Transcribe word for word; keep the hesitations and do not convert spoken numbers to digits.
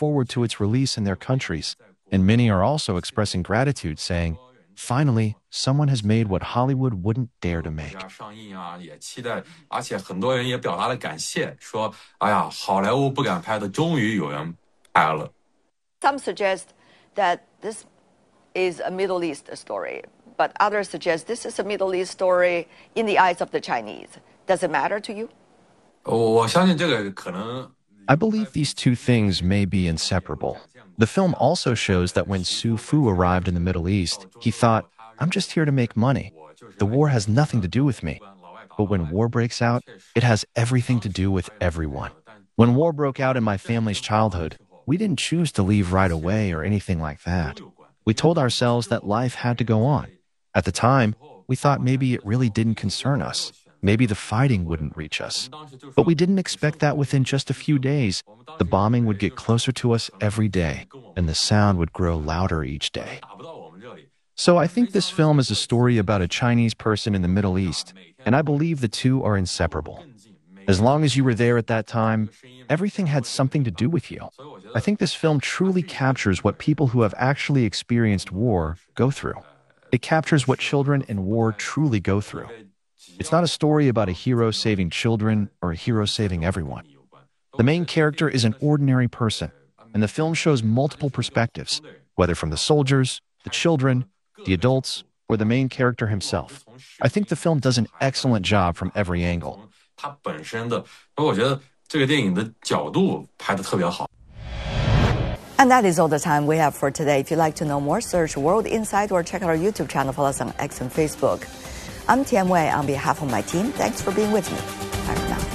forward to its release in their countries, and many are also expressing gratitude, saying, "Finally, someone has made what Hollywood wouldn't dare to make." 上映啊，也期待，而且很多人也表达了感谢，说：“哎呀，好莱坞不敢拍的，终于有人拍了。” Some suggest that this is a Middle East story, but others suggest this is a Middle East story in the eyes of the Chinese. Does it matter to you? 我相信这个可能。 I believe these two things may be inseparable. The film also shows that when Su Fu arrived in the Middle East, he thought, "I'm just here to make money. The war has nothing to do with me." But when war breaks out, it has everything to do with everyone. When war broke out in my family's childhood, we didn't choose to leave right away or anything like that. We told ourselves that life had to go on. At the time, we thought maybe it really didn't concern us. Maybe the fighting wouldn't reach us. But we didn't expect that within just a few days, the bombing would get closer to us every day, and the sound would grow louder each day. So I think this film is a story about a Chinese person in the Middle East, and I believe the two are inseparable. As long as you were there at that time, everything had something to do with you. I think this film truly captures what people who have actually experienced war go through. It captures what children in war truly go through. It's not a story about a hero saving children or a hero saving everyone. The main character is an ordinary person, and the film shows multiple perspectives, whether from the soldiers, the children, the adults, or the main character himself. I think the film does an excellent job from every angle. 它本身的，我觉得这个电影的角度拍得特别好。 And that is all the time we have for today. If you'd like to know more, search World Insight or check out our YouTube channel. Follow us on X and Facebook. I'm Tian Wei on behalf of my team. Thanks for being with me.